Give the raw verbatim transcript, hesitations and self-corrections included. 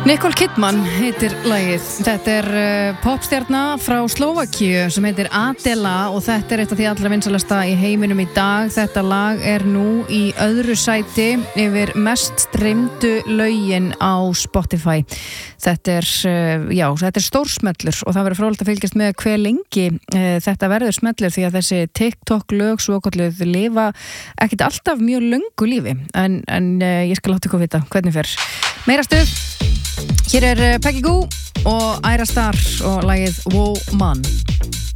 Nicole Kidman heitir lagið. Þetta er uh, popstjarna frá Slóvakíu sem heitir Adela og þetta er eitt af því allra vinsælasta í heiminum í dag. Þetta lag er nú í öðru sæti yfir mest streymdu lögin á Spotify. Þetta er, uh, já, þetta er stórsmellur og það verður fróðlegt að fylgjast með hve lengi uh, þetta verður smellur því að þessi TikTok-lög svokölluð lifa ekkert alltaf mjög löngu lífi en, en uh, ég skal láta ykkur vita hvernig fer. Meira stuð. Hér er Peggy Gou og Ayra Starr og lagið Woman.